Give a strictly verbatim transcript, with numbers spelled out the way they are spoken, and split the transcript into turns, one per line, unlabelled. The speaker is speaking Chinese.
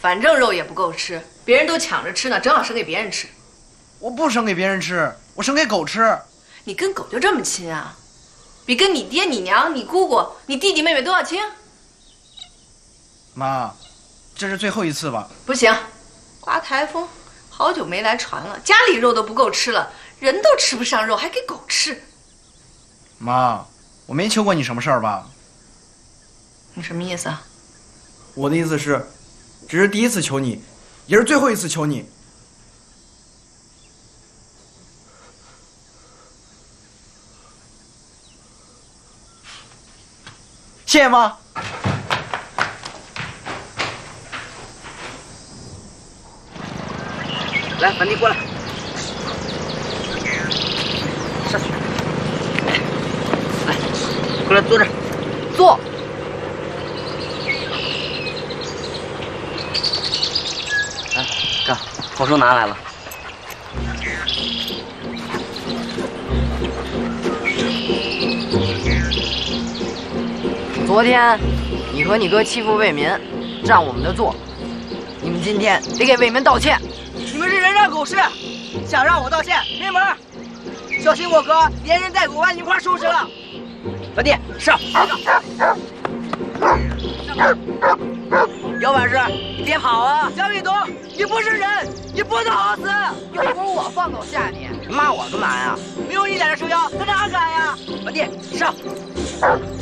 反正肉也不够吃，别人都抢着吃呢，正好生给别人吃。
我不生给别人吃，我生给狗吃。
你跟狗就这么亲啊？比跟你爹、你娘、你姑姑、你弟弟妹妹都要亲？
妈，这是最后一次吧？
不行，刮台风，好久没来船了，家里肉都不够吃了，人都吃不上肉，还给狗吃。
妈，我没求过你什么事儿吧？
你什么意思啊？
我的意思是，只是第一次求你，也是最后一次求你。谢谢妈。
来，反弟过来，上去。来，过来坐这儿，坐。来，干，头绳拿来了。
昨天你和你哥欺负卫民，占我们的座，你们今天得给卫民道歉。
你们是人渣狗屎，想让我道歉没门儿！小心我哥连人带狗把你一块收拾了。老弟，上！姚管事，你别跑啊！蒋卫东，你不是人，你不能好死！
又不是我放狗吓你，你骂我干嘛呀？
没有你在这撑腰，他哪敢呀？老弟，上！